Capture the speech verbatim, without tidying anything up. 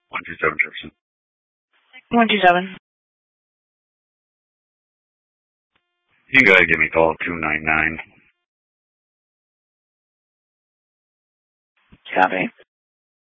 one two seven Jefferson. one two seven. You can go ahead and give me a call, two nine nine. Copy.